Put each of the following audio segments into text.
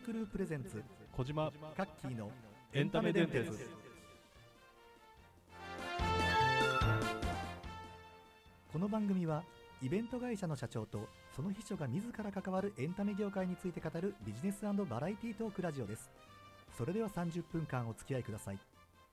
クループレゼンツ小島カッキーのエンタメ電鉄。 この番組はイベント会社の社長とその秘書が自ら関わるエンタメ業界について語るビジネス&バラエティトークラジオです。それでは30分間お付き合いください。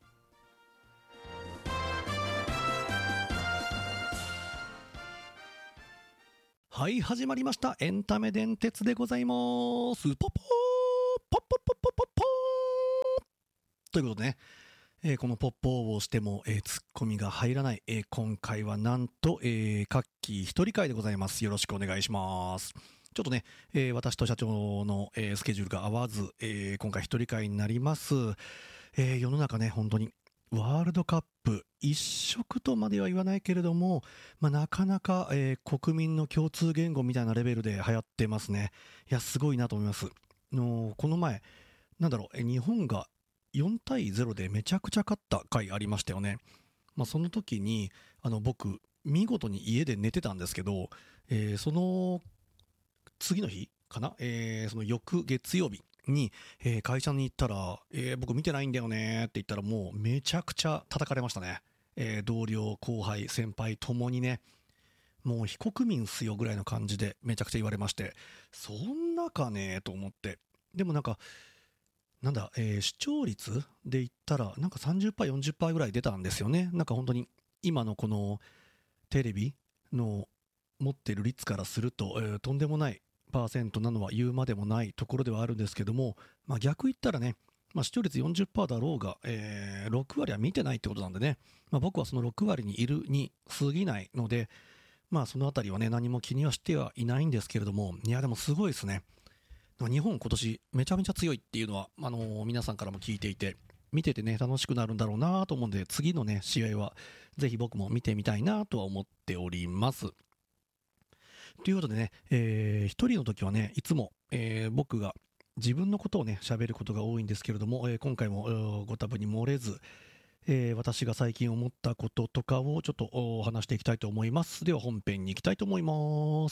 はい、始まりましたエンタメ電鉄でございます。ポポーポッポッポッポッポッポーということでね、このポッポーをしても、ツッコミが入らない、今回はなんと、カッキー一人会でございます。よろしくお願いします。ちょっとね、私と社長の、スケジュールが合わず、今回一人会になります。世の中ね、本当にワールドカップ一色とまでは言わないけれども、なかなか、国民の共通言語みたいなレベルで流行ってますね。いや、すごいなと思います。この前、日本が4対0でめちゃくちゃ勝った回ありましたよね。その時に、僕、見事に家で寝てたんですけど、その次の日かな、その翌月曜日に、会社に行ったら、僕見てないんだよねって言ったらもうめちゃくちゃ叩かれましたね。同僚、後輩、先輩ともにね、もう非国民っすよぐらいの感じでめちゃくちゃ言われまして、そんなかねと思って。でも視聴率で言ったら30%、40% ぐらい出たんですよね。本当に今のこのテレビの持ってる率からすると、とんでもないパーセントなのは言うまでもないところではあるんですけども、逆言ったらね、視聴率 40% だろうが、6割は見てないってことなんでね、僕はその6割にいるに過ぎないので、そのあたりはね、何も気にはしてはいないんですけれども、いやでもすごいですね。日本今年めちゃめちゃ強いっていうのは、皆さんからも聞いていて、見ててね、楽しくなるんだろうなと思うんで、次のね、試合はぜひ僕も見てみたいなとは思っております。ということでね、一人の時はね、いつも、僕が自分のことをね、喋ることが多いんですけれども、今回もご多分に漏れず、私が最近思ったこととかをちょっと話していきたいと思います。では本編に行きたいと思います。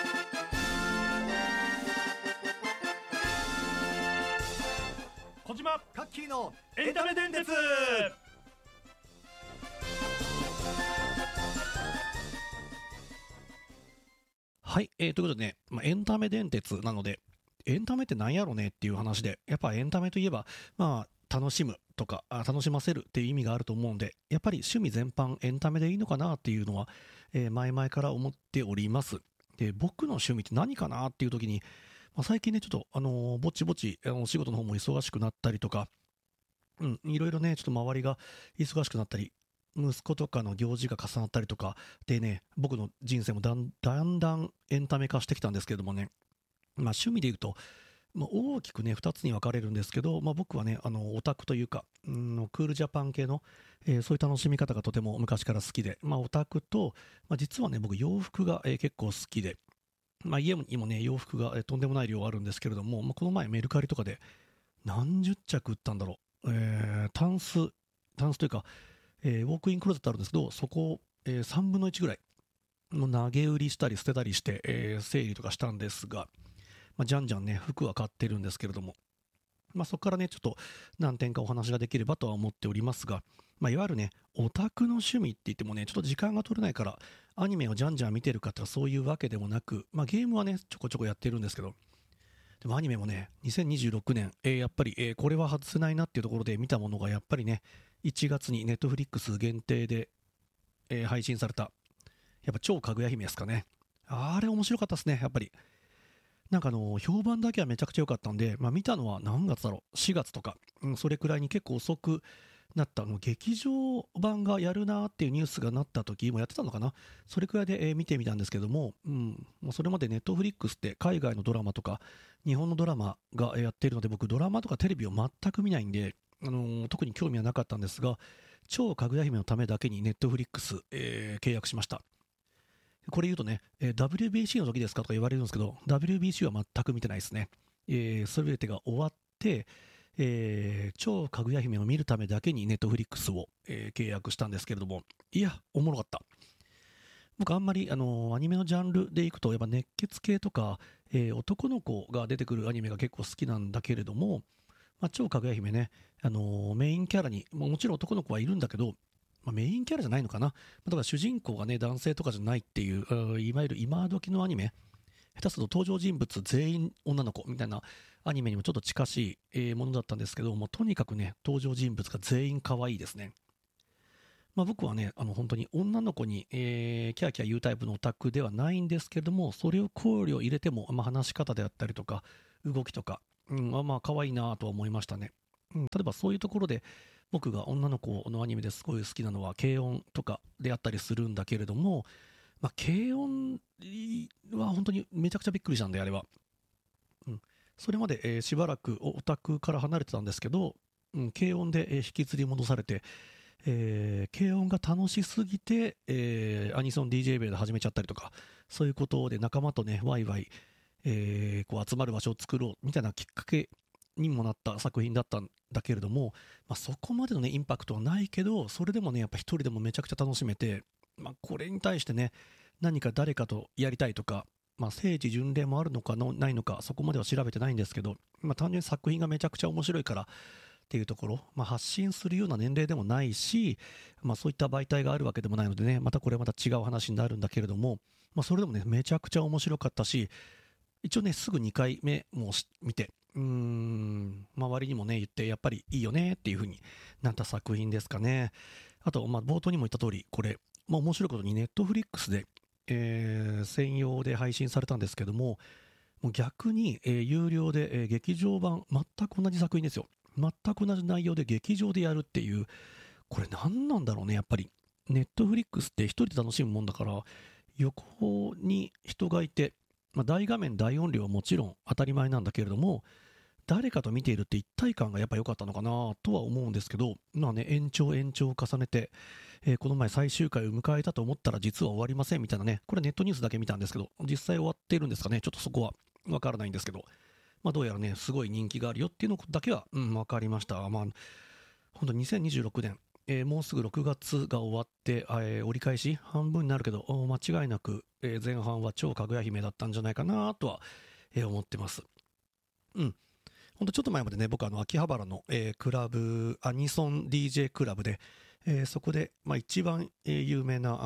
小島カッキーのエンタメ電鉄。 はい、ということでね、エンタメ電鉄なので、エンタメって何やろねっていう話で、やっぱエンタメといえば、楽しむとか、楽しませるっていう意味があると思うんで、やっぱり趣味全般エンタメでいいのかなっていうのは、前々から思っております。で、僕の趣味って何かなっていう時に、最近ね、ちょっと、ぼちぼち、お仕事の方も忙しくなったりとか、いろいろね、ちょっと周りが忙しくなったり、息子とかの行事が重なったりとかでね、僕の人生もだんだんエンタメ化してきたんですけれどもね、趣味で言うと、大きくね、2つに分かれるんですけど、僕はね、オタクというか、クールジャパン系の、そういう楽しみ方がとても昔から好きで、オタクと、実はね、僕洋服が、結構好きで、家にもね、洋服が、とんでもない量あるんですけれども、この前メルカリとかで何十着売ったんだろう。タンスというか、ウォークインクローゼットあるんですけど、そこを、3分の1ぐらい、投げ売りしたり捨てたりして、整理とかしたんですが、じゃんじゃんね、服は買ってるんですけれども、そこからね、ちょっと何点かお話ができればとは思っておりますが、いわゆるね、オタクの趣味って言ってもね、ちょっと時間が取れないから、アニメをじゃんじゃん見てるかってそういうわけでもなく、ゲームはね、ちょこちょこやってるんですけど、でもアニメもね、2026年、やっぱり、これは外せないなっていうところで見たものが、やっぱりね、1月にネットフリックス限定で、配信された、やっぱ超かぐや姫ですかね。あれ面白かったですね、やっぱり。評判だけはめちゃくちゃ良かったんで、見たのは何月だろう、4月とか、それくらいに結構遅くなった、劇場版がやるなっていうニュースがなった時もやってたのかな、それくらいで、見てみたんですけども、もうそれまでネットフリックスって海外のドラマとか、日本のドラマがやっているので、僕ドラマとかテレビを全く見ないんで、特に興味はなかったんですが、超かぐや姫のためだけにネットフリックス、契約しました。これ言うとね、WBC の時ですかとか言われるんですけど、WBC は全く見てないですね。すべてが終わって、超かぐや姫を見るためだけにネットフリックスを、契約したんですけれども、いや、おもろかった。 僕あんまりアニメのジャンルでいくとやっぱ熱血系とか、男の子が出てくるアニメが結構好きなんだけれども、超かぐや姫ね、メインキャラに、もちろん男の子はいるんだけど、メインキャラじゃないのかな。だから主人公がね、男性とかじゃないっていう、いわゆる今時のアニメ、下手すると登場人物全員女の子みたいなアニメにもちょっと近しいものだったんですけども、とにかくね、登場人物が全員可愛いですね。僕はね、本当に女の子に、キャーキャー言うタイプのオタクではないんですけれども、それを考慮入れても、話し方であったりとか、動きとか、可愛いなとは思いましたね。例えばそういうところで、僕が女の子のアニメですごい好きなのは、軽音とかであったりするんだけれども、軽音は本当にめちゃくちゃびっくりしたんで、あれは。それまで、しばらくオタクから離れてたんですけど、軽音で、引きずり戻されて、軽音が楽しすぎて、アニソン DJ ベイで始めちゃったりとか、そういうことで仲間とね、ワイワイ、こう集まる場所を作ろうみたいなきっかけにもなった作品だったんだけれども、そこまでのね、インパクトはないけど、それでもね、やっぱ一人でもめちゃくちゃ楽しめて、これに対してね、何か誰かとやりたいとか、聖地巡礼もあるのかないのか、そこまでは調べてないんですけど、単純に作品がめちゃくちゃ面白いからっていうところ、発信するような年齢でもないし、そういった媒体があるわけでもないのでね、またこれまた違う話になるんだけれども、それでもね、めちゃくちゃ面白かったし、一応ね、すぐ2回目も見て、周りにもね、言って、やっぱりいいよねっていう風になった作品ですかね。あと、冒頭にも言った通り、これ、面白いことにネットフリックスで、専用で配信されたんですけども、もう逆に、有料で、劇場版、全く同じ作品ですよ。全く同じ内容で劇場でやるっていう、これ何なんだろうね、やっぱり。ネットフリックスって一人で楽しむもんだから、横に人がいて、大画面、大音量はもちろん当たり前なんだけれども、誰かと見ているって一体感がやっぱ良かったのかなとは思うんですけど、延長を重ねて、この前最終回を迎えたと思ったら実は終わりませんみたいなね、これネットニュースだけ見たんですけど、実際終わってるんですかね、ちょっとそこはわからないんですけど、どうやらね、すごい人気があるよっていうのだけは、わかりました。本当2026年、もうすぐ6月が終わって、折り返し半分になるけど、間違いなく、前半は超かぐや姫だったんじゃないかなとは、思ってます。ほんとちょっと前までね、僕秋葉原の、クラブ、アニソン DJ クラブで、そこで、一番、有名な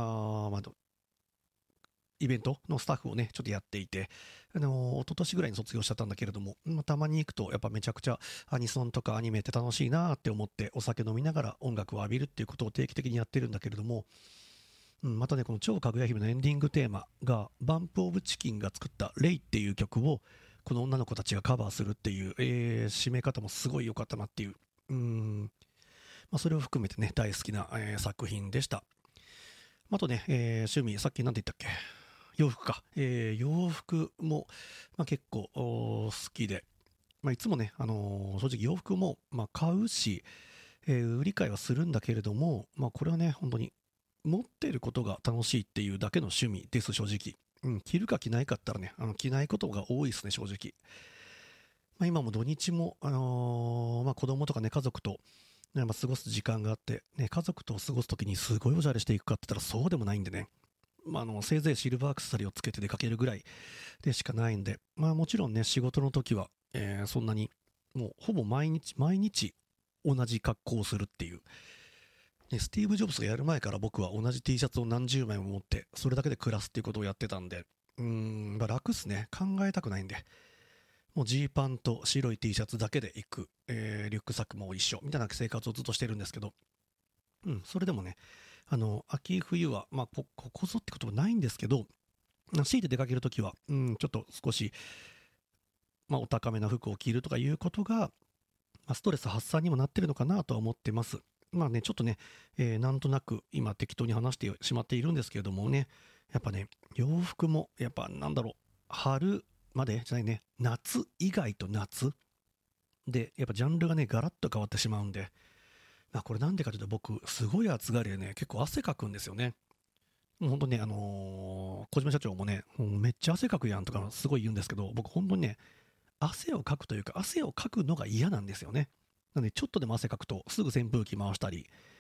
イベントのスタッフをね、ちょっとやっていて、一昨年ぐらいに卒業しちゃったんだけれども、たまに行くとやっぱめちゃくちゃアニソンとかアニメって楽しいなって思ってお酒飲みながら音楽を浴びるっていうことを定期的にやってるんだけれども、またね、この超かぐや姫のエンディングテーマがバンプオブチキンが作ったレイっていう曲をこの女の子たちがカバーするっていう、締め方もすごい良かったなっていう、それを含めてね、大好きな、作品でした。あとね、趣味、さっき何て言ったっけ、洋服か、洋服も、結構好きで、いつもね、正直洋服も、買うし、売り買いはするんだけれども、これはね、本当に持っていることが楽しいっていうだけの趣味です、正直。着るか着ないかったらね、着ないことが多いですね、正直。今も土日も、子供とかね、家族と、過ごす時間があって、ね、家族と過ごすときにすごいおしゃれしていくかって言ったらそうでもないんでね、せいぜいシルバーアクセサリーをつけて出かけるぐらいでしかないんで、もちろんね、仕事の時は、そんなに、もうほぼ毎日同じ格好をするっていう、ね、スティーブ・ジョブズがやる前から僕は同じ T シャツを何十枚も持って、それだけで暮らすっていうことをやってたんで、楽っすね。考えたくないんで。もうジーパンと白い T シャツだけで行く、リュックサックも一緒みたいな生活をずっとしてるんですけど、それでもね、秋冬は、ここぞってことはないんですけど、強いて出かけるときは、ちょっと少し、お高めな服を着るとかいうことが、ストレス発散にもなってるのかなとは思ってます。ちょっとね、なんとなく今適当に話してしまっているんですけれどもね、やっぱね、洋服も、やっぱ春までじゃないね、夏以外と夏で、やっぱジャンルがね、ガラッと変わってしまうんで、これなんでかというと僕、すごい暑がりでね、結構汗かくんですよね。もう本当にね、小島社長もね、もうめっちゃ汗かくやんとかすごい言うんですけど、僕本当にね、汗をかくというか、汗をかくのが嫌なんですよね。なので、ちょっとでも汗かくと、すぐ扇風機回したり、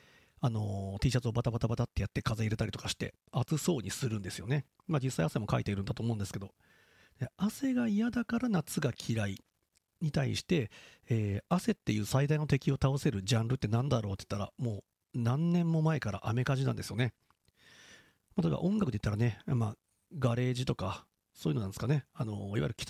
T シャツをバタバタバタってやって風入れたりとかして暑そうにするんですよね。まあ実際汗もかいているんだと思うんですけど、で汗が嫌だから夏が嫌いに対して、汗っていう最大の敵を倒せるジャンルって何だろうって言ったら、もう何年も前からアメカジなんですよね。まあ、例えば音楽で言ったらね、まあ、ガレージとかそういうのなんですかね。いわゆる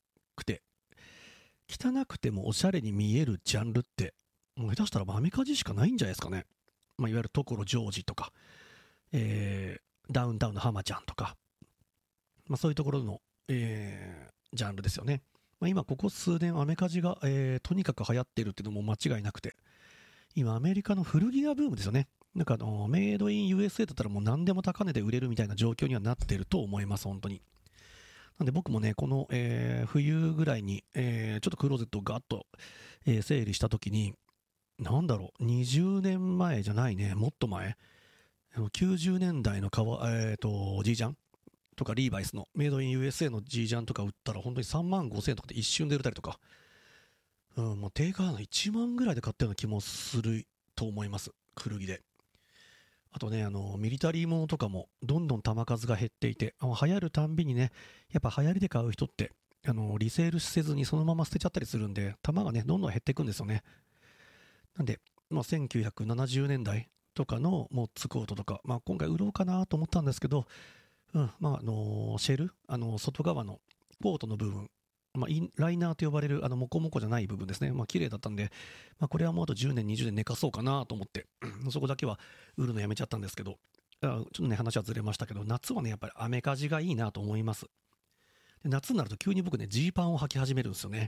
汚くてもおしゃれに見えるジャンルってもう下手したらアメカジしかないんじゃないですかね。まあ、いわゆる所ジョージとか、ダウンタウンの浜ちゃんとか、まあ、そういうところの、ジャンルですよね。まあ、今ここ数年アメカジが、とにかく流行ってるっていうのも間違いなくて、今アメリカの古着屋ブームですよね。なんかメイドイン USA だったらもう何でも高値で売れるみたいな状況にはなってると思います、本当に。なんで僕もね、この、冬ぐらいに、ちょっとクローゼットをガッと、整理したときに、なんだろう、20年前じゃないね、もっと前、90年代のG ジャンとかリーバイスのメイドイン USA の G ジャンとか売ったら本当に3万5千円とかで一瞬で売れたりとか、もう定価の1万ぐらいで買ったような気もすると思います、古着で。あとね、ミリタリーものとかもどんどん弾数が減っていて、流行るたんびにね、やっぱ流行りで買う人って、リセールせずにそのまま捨てちゃったりするんで、弾がね、どんどん減っていくんですよね。なんで、まあ、1970年代とかのモッツコートとか、まあ、今回売ろうかなと思ったんですけど、まあ、シェル、外側のコートの部分、まあ、ライナーと呼ばれるモコモコじゃない部分ですね、まあ綺麗だったんで、まあ、これはもうあと10年、20年寝かそうかなと思って、そこだけは売るのやめちゃったんですけど、ちょっとね、話はずれましたけど、夏はね、やっぱりアメカジがいいなと思います。で夏になると急に僕ね、ジーパンを履き始めるんですよね。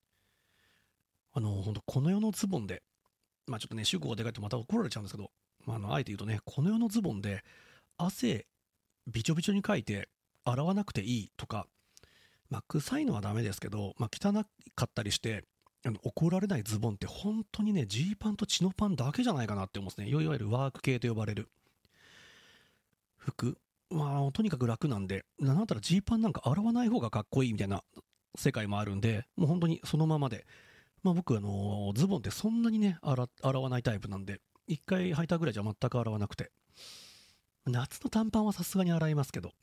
本当この世のズボンで、まあちょっとね、主語がでかいとまた怒られちゃうんですけど、まあ、あえて言うとね、この世のズボンで汗びちょびちょにかいて洗わなくていいとか、まあ、臭いのはダメですけど、まあ、汚かったりして怒られないズボンって本当にね、ジーパンとチノパンだけじゃないかなって思うんですね。いわゆるワーク系と呼ばれる服。まあ、とにかく楽なんで、なんだったらジーパンなんか洗わない方がかっこいいみたいな世界もあるんで、もう本当にそのままで。まあ、僕、ズボンってそんなにね、洗わないタイプなんで、一回履いたぐらいじゃ全く洗わなくて。夏の短パンはさすがに洗いますけど、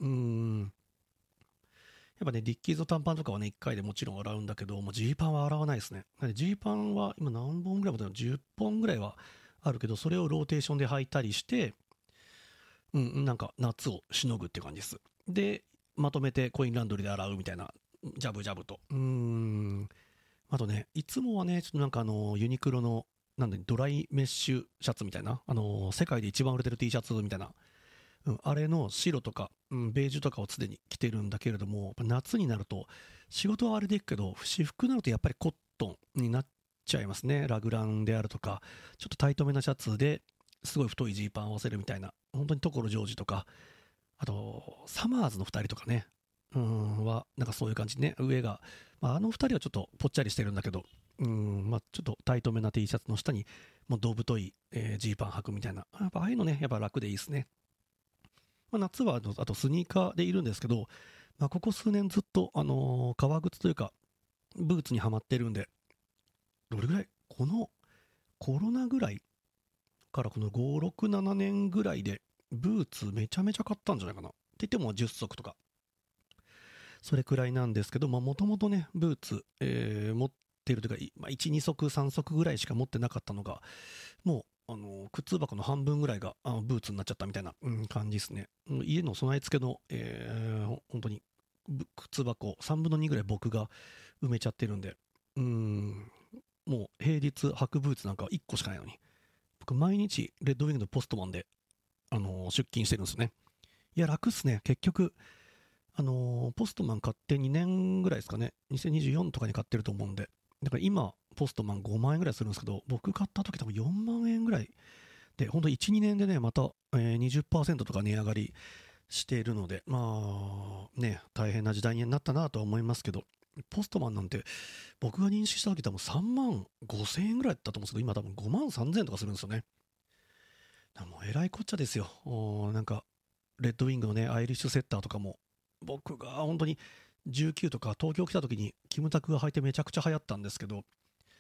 やっぱね、ディッキーズの短パンとかはね、1回でもちろん洗うんだけど、もうジーパンは洗わないですね。ジーパンは今何本ぐらいまでの10本ぐらいはあるけど、それをローテーションで履いたりして、なんか夏をしのぐっていう感じです。で、まとめてコインランドリーで洗うみたいな、ジャブジャブと。あとね、いつもはね、ちょっとなんかユニクロの、なんで、ドライメッシュシャツみたいな、世界で一番売れてる T シャツみたいな、あれの白とか、ベージュとかをすでに着てるんだけれども、夏になると、仕事はあれでいくけど、私服になるとやっぱりコットンになっちゃいますね。ラグランであるとか、ちょっとタイトめなシャツですごい太いジーパン合わせるみたいな、本当に所ジョージとか、あと、サマーズの2人とかね、は、なんかそういう感じね。上が、まあ、2人はちょっとぽっちゃりしてるんだけど、まあ、ちょっとタイトめな T シャツの下に、もうどぶとい、ジーパン履くみたいな。やっぱああいうのね、やっぱ楽でいいですね。まあ、夏はあとスニーカーでいるんですけど、まあ、ここ数年ずっと、革靴というか、ブーツにはまってるんで、どれぐらいこのコロナぐらいからこの5、6、7年ぐらいで、ブーツめちゃめちゃ買ったんじゃないかな。って言っても10足とか。それくらいなんですけど、もともとね、ブーツ、持ってるというか、まあ、1、2足、3足ぐらいしか持ってなかったのが、もう、靴箱の半分ぐらいがブーツになっちゃったみたいな、感じですね。家の備え付けの、本当に靴箱3分の2ぐらい僕が埋めちゃってるんで、もう平日履くブーツなんか1個しかないのに、僕毎日レッドウィングのポストマンで、出勤してるんですよね。いや、楽っすね。結局、ポストマン買って2年ぐらいですかね。2024とかに買ってると思うんで。だから今、ポストマン5万円ぐらいするんですけど、僕買った時多分4万円ぐらいで、ほんと1、2年でね、また、20% とか値上がりしているので、まあ、ね、大変な時代になったなとは思いますけど、ポストマンなんて、僕が認識した時多分3万5千円ぐらいだったと思うんですけど、今多分5万3千円とかするんですよね。もうえらいこっちゃですよ。なんか、レッドウィングのね、アイリッシュセッターとかも、僕が本当に19とか東京来た時にキムタクが履いてめちゃくちゃ流行ったんですけど、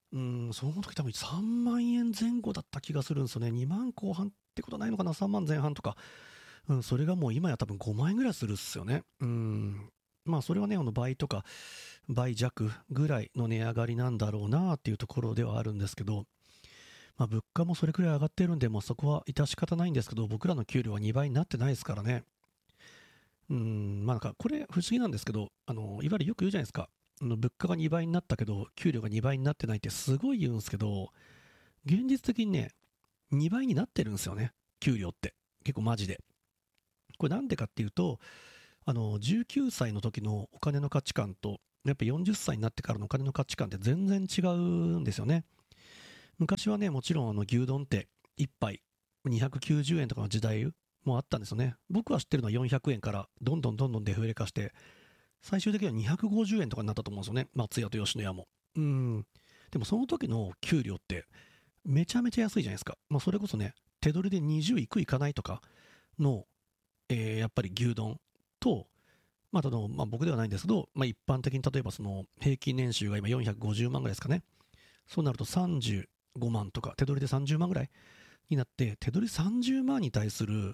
その時多分3万円前後だった気がするんですよね。2万後半ってことはないのかな、3万前半とか。それがもう今や多分5万円ぐらいするっすよね。まあそれはね、倍とか倍弱ぐらいの値上がりなんだろうなっていうところではあるんですけど、まあ物価もそれくらい上がってるんで、もうそこは致し方ないんですけど、僕らの給料は2倍になってないですからね。まあなんかこれ不思議なんですけど、いわゆるよく言うじゃないですか。物価が2倍になったけど、給料が2倍になってないってすごい言うんですけど、現実的にね、2倍になってるんですよね。給料って。結構マジで。これなんでかっていうと、19歳の時のお金の価値観と、やっぱ40歳になってからのお金の価値観って全然違うんですよね。昔はね、もちろん牛丼って1杯290円とかの時代もあったんですよね。僕は知ってるのは400円からどんどんデフレ化して、最終的には250円とかになったと思うんですよね。松屋と吉野家も。でもその時の給料ってめちゃめちゃ安いじゃないですか。まあそれこそね、手取りで20いくいかないとかの、やっぱり牛丼と、まあ、僕ではないんですけど、まあ、一般的に例えばその平均年収が今450万ぐらいですかね。そうなると35万とか、手取りで30万ぐらいになって、手取り30万に対する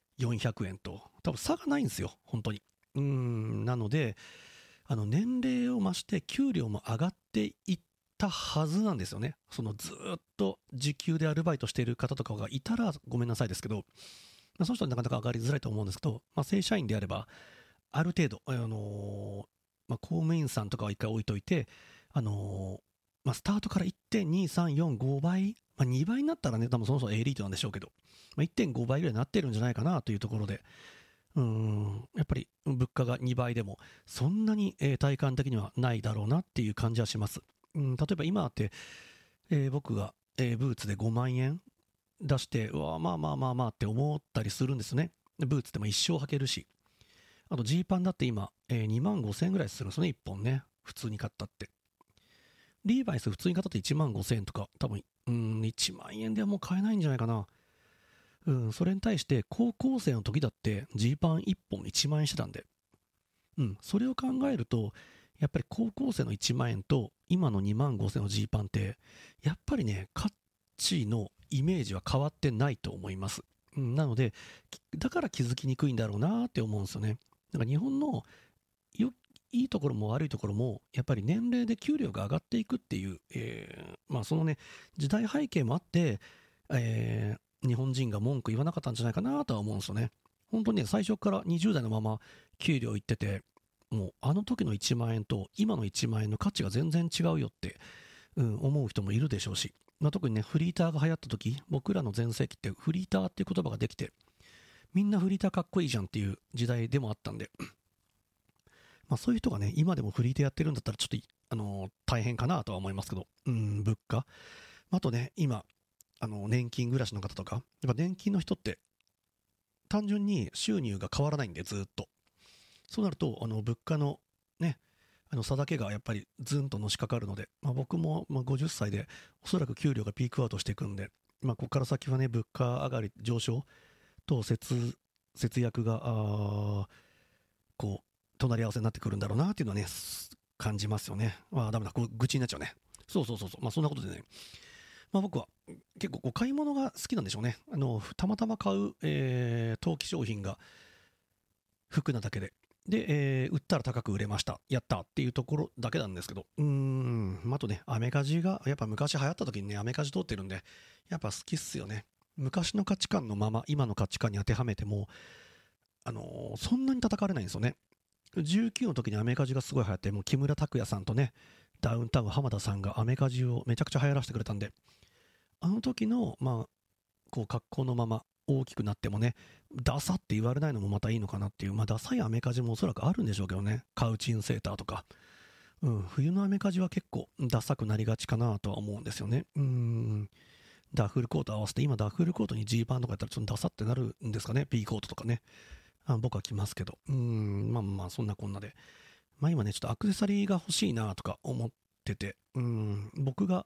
400円と、多分差がないんですよ、本当に。なので、年齢を増して給料も上がっていったはずなんですよね。そのずっと時給でアルバイトしている方とかがいたらごめんなさいですけど、その人はなかなか上がりづらいと思うんですけど、まあ、正社員であれば、ある程度、まあ、公務員さんとかは一回置いといて、まあ、スタートから1.234、5倍、まあ、2倍になったらね、多分その人はエリートなんでしょうけど、まあ、1.5倍ぐらいになってるんじゃないかなというところで、やっぱり物価が2倍でも、そんなに体感的にはないだろうなっていう感じはします。例えば今って、僕が、ブーツで5万円出して、うわまあまあまあまあって思ったりするんですね。ブーツっても一生履けるし。あとジーパンだって今、2万5千円ぐらいするんですよね、1本ね。普通に買ったって。リーバイス普通に買ったって1万5千円とか、多分、1万円ではもう買えないんじゃないかな。それに対して高校生の時だってジーパン1本1万円してたんで。それを考えると、やっぱり高校生の1万円と今の2万5千円のジーパンって、やっぱりね、価値のイメージは変わってないと思います。なので、だから気づきにくいんだろうなって思うんですよね。なんか日本のいいところも悪いところも、やっぱり年齢で給料が上がっていくっていう、まあそのね、時代背景もあって、日本人が文句言わなかったんじゃないかなとは思うんですよね。本当にね、最初から20代のまま給料いってて、もうあの時の1万円と今の1万円の価値が全然違うよって、思う人もいるでしょうし、まあ、特にね、フリーターが流行った時、僕らの全盛期ってフリーターっていう言葉ができて、みんなフリーターかっこいいじゃんっていう時代でもあったんで、まあそういう人がね、今でもフリーターやってるんだったらちょっと、大変かなとは思いますけど、物価。あとね、今、年金暮らしの方とか、やっぱ年金の人って、単純に収入が変わらないんで、ずっと。そうなると、物価のね、差だけがやっぱりずんとのしかかるので、まあ、僕もまあ50歳でおそらく給料がピークアウトしていくんで、まあ、ここから先はね、物価上がり、上昇と節約が、こう、隣り合わせになってくるんだろうなっていうのはね、感じますよね。ダメだ、こう愚痴になっちゃうね。そう。まあ、そんなことでね、まあ、僕は結構買い物が好きなんでしょうね。たまたま買う、投機商品が服なだけで。で、売ったら高く売れました。やったっていうところだけなんですけど。あとね、アメカジが、やっぱ昔流行った時にね、アメカジ通ってるんで、やっぱ好きっすよね。昔の価値観のまま、今の価値観に当てはめても、そんなに叩かれないんですよね。19の時にアメカジがすごい流行って、もう木村拓哉さんとね、ダウンタウン浜田さんがアメカジをめちゃくちゃ流行らせてくれたんで、あの時の、まあ、こう格好のまま大きくなってもね、ダサって言われないのもまたいいのかなっていう、まあダサいアメカジもおそらくあるんでしょうけどね、カウチンセーターとか。冬のアメカジは結構ダサくなりがちかなとは思うんですよね。ダッフルコート合わせて、今ダッフルコートにジーパンとかやったらちょっとダサってなるんですかね、ピーコートとかね。僕は着ますけど。まあそんなこんなで。まあ今ね、ちょっとアクセサリーが欲しいなとか思ってて、僕が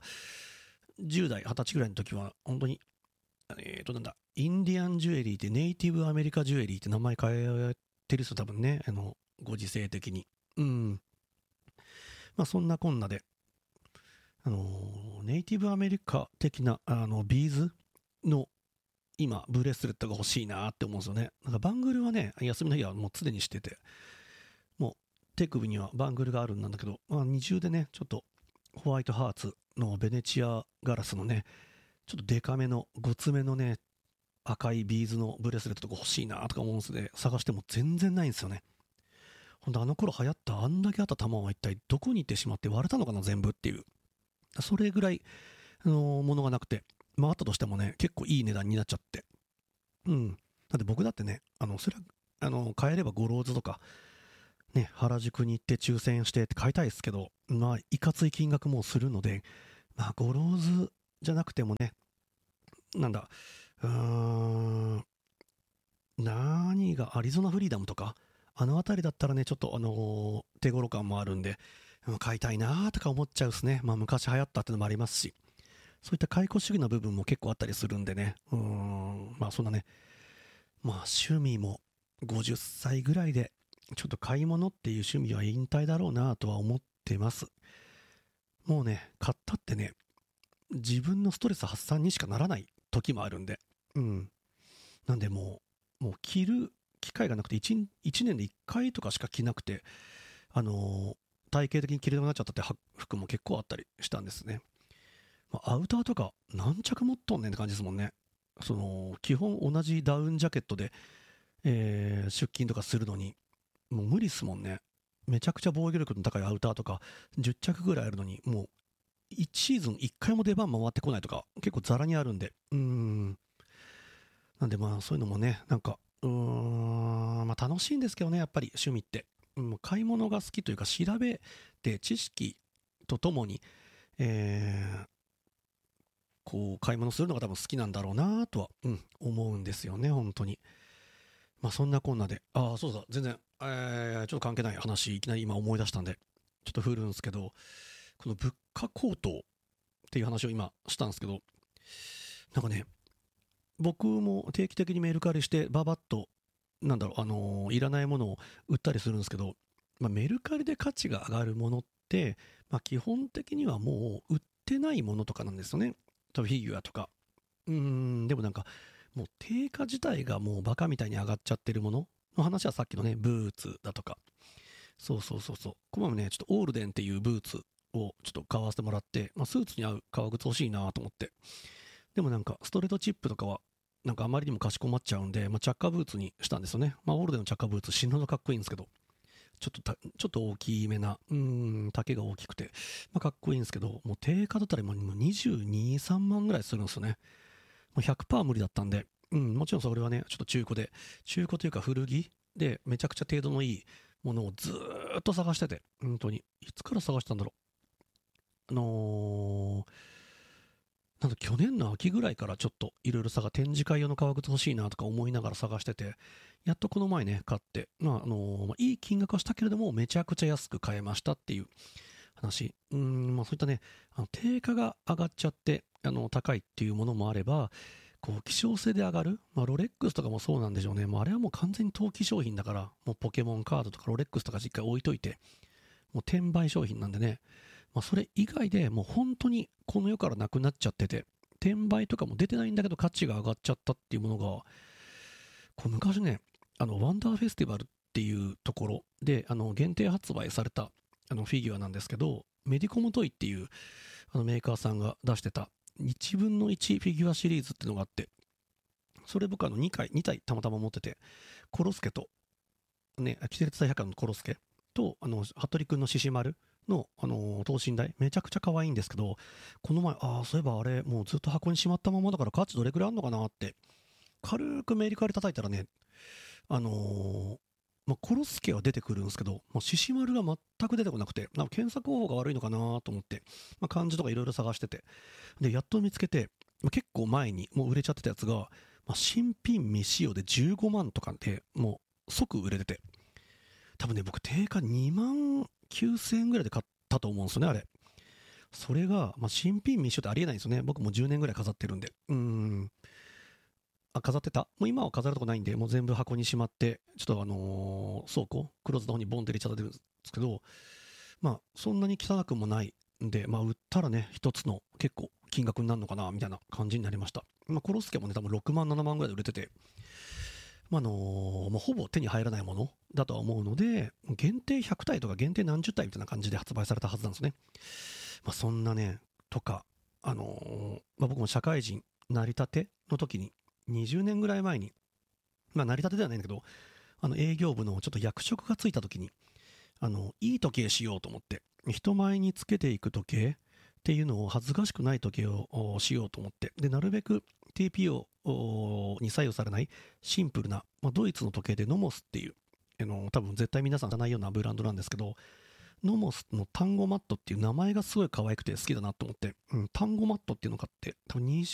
10代、20歳ぐらいの時は、本当に、インディアンジュエリーってネイティブアメリカジュエリーって名前変えてる人多分ね、ご時世まあそんなこんなで、 ネイティブアメリカ的なビーズの今ブレスレットが欲しいなって思うんですよね。なんかバングルはね、休みの日はもう常にしてて、もう手首にはバングルがあるんだけど、二重でね、ちょっとホワイトハーツのベネチアガラスのね、ちょっとデカめのごつめのね、赤いビーズのブレスレットとか欲しいなとか思うんですね。探しても全然ないんですよね。ほんとあの頃流行ったあんだけあった玉は一体どこに行ってしまって割れたのかな全部っていう。それぐらい、ものがなくて、あったとしてもね、結構いい値段になっちゃって。だって僕だってね、それは、買えればゴローズとか、ね、原宿に行って抽選してって買いたいですけど、いかつい金額もするので、ゴローズじゃなくてもね、何がアリゾナフリーダムとか、あの辺りだったらね、ちょっと手頃感もあるんで、買いたいなーとか思っちゃうですね。昔流行ったってのもありますし、そういった解雇主義な部分も結構あったりするんでね、そんなね、趣味も50歳ぐらいで、ちょっと買い物っていう趣味は引退だろうなとは思ってます。もうね、買ったってね、自分のストレス発散にしかならない時もあるんで、なんでもう着る機会がなくて1年で1回とかしか着なくて、体型的に着れなくなっちゃったって服も結構あったりしたんですね。アウターとか何着持っとんねんって感じですもんね。基本同じダウンジャケットで、出勤とかするのにもう無理っすもんね。めちゃくちゃ防御力の高いアウターとか10着ぐらいあるのに、もう1シーズン1回も出番回ってこないとか結構ザラにあるんで、なんでそういうのもね、楽しいんですけどね、やっぱり趣味って、買い物が好きというか、調べて知識とともに、こう買い物するのが多分好きなんだろうなとは、思うんですよね、本当に。そんなこんなで、そうだ、全然、ちょっと関係ない話、いきなり今思い出したんで、ちょっと振るんですけど、この物価高騰っていう話を今したんですけど、なんかね、僕も定期的にメルカリしてババッといらないものを売ったりするんですけど、メルカリで価値が上がるものって、基本的にはもう売ってないものとかなんですよね。フィギュアとか。でももう定価自体がもうバカみたいに上がっちゃってるものの話はさっきのね、ブーツだとか。そう。この前もね、ちょっとオールデンっていうブーツをちょっと買わせてもらって、スーツに合う革靴欲しいなと思って。でもストレートチップとかはあまりにもかしこまっちゃうんで、チャッカーブーツにしたんですよね。オールデンのチャッカーブーツ死ぬほどかっこいいんですけど、ちょっと大きめな、丈が大きくて、かっこいいんですけど、もう定価だったら今22、3万ぐらいするんですよね。もう 100% 無理だったんで、もちろんそれはね、ちょっと中古というか古着でめちゃくちゃ程度のいいものをずーっと探してて、本当に。いつから探したんだろう。去年の秋ぐらいからちょっといろいろ展示会用の革靴欲しいなとか思いながら探してて、やっとこの前ね、買って、いい金額はしたけれども、めちゃくちゃ安く買えましたっていう話。そういったね、定価が上がっちゃって、高いっていうものもあれば、こう、希少性で上がる。ロレックスとかもそうなんでしょうね。あれはもう完全に投機商品だから、もうポケモンカードとかロレックスとかしっかり置いといて、もう転売商品なんでね、それ以外でもう本当にこの世からなくなっちゃってて、転売とかも出てないんだけど価値が上がっちゃったっていうものが、こう昔ね、ワンダーフェスティバルっていうところで、限定発売されたフィギュアなんですけど、メディコムトイっていうメーカーさんが出してた1分の1フィギュアシリーズっていうのがあって、それ僕2体たまたま持ってて、コロスケと、ね、キテレツ大百科のコロスケと、服部くんの獅子丸の、等身大、めちゃくちゃ可愛いんですけど、この前、そういえばあれ、もうずっと箱にしまったままだから価値どれくらいあるのかなって、軽くメリカリ叩いたらね、コロスケは出てくるんですけど、獅子丸が全く出てこなくて、検索方法が悪いのかなと思って、漢字とかいろいろ探してて、で、やっと見つけて、結構前にもう売れちゃってたやつが、新品未使用で15万とかでもう即売れてて、多分ね、僕定価2万9000円ぐらいで買ったと思うんですよね、あれ。それが、新品未使用ってありえないんですよね。僕も10年ぐらい飾ってるんで。飾ってた。もう今は飾るとこないんで、もう全部箱にしまって、ちょっと倉庫、クローズの方にボンって入れちゃってるんですけど、そんなに汚くもないんで、売ったらね、一つの結構金額になるのかなみたいな感じになりました。コロスケもね多分6万7万ぐらいで売れてて、もうほぼ手に入らないものだとは思うので、限定100体とか限定何十体みたいな感じで発売されたはずなんですね。そんなねとか、僕も社会人成り立ての時に20年ぐらい前に、成り立てではないんだけど、営業部のちょっと役職がついた時に、いい時計しようと思って、人前につけていく時計っていうのを恥ずかしくない時計をしようと思って、でなるべく TPO に左右されないシンプルな、ドイツの時計でノモスっていう、多分絶対皆さん知らないようなブランドなんですけど、ノモスのタンゴマットっていう名前がすごい可愛くて好きだなと思って、タンゴマットっていうのを買って、多分20